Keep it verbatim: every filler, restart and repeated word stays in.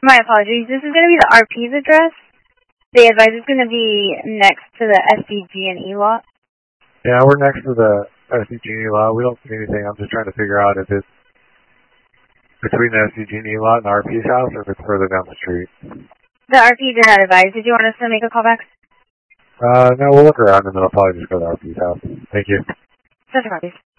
My apologies. This is going to be the R P's address. They advise it's going to be next to the S D G and E lot. Yeah, we're next to the S D G and E lot. We don't see anything. I'm just trying to figure out if it's between the S D G and E lot and R P's house or if it's further down the street. The R P did not advise. Did you want us to make a call back? Uh, no, we'll look around and then I'll probably just go to R P's house. Thank you. Such a